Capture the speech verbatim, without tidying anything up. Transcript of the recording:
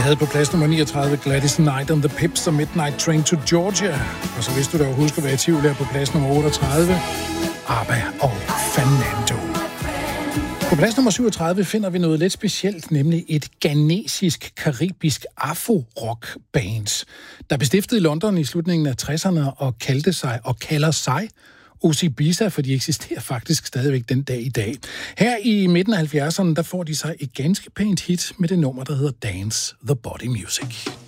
havde på plads nummer niogtredive Gladys Knight and the Pips og Midnight Train to Georgia. Og så hvis du da husker, hvad jeg tvivl er på plads nummer otteogtredive, ABBA og Fernando. På plads nummer syvogtredive finder vi noget lidt specielt, nemlig et ghanesisk-karibisk afro-rock-band, der blev stiftet i London i slutningen af tresserne og kaldte sig og kalder sig Osibisa, for de eksisterer faktisk stadigvæk den dag i dag. Her i midten af halvfjerdserne, der får de sig et ganske pænt hit med det nummer, der hedder Dance the Body Music.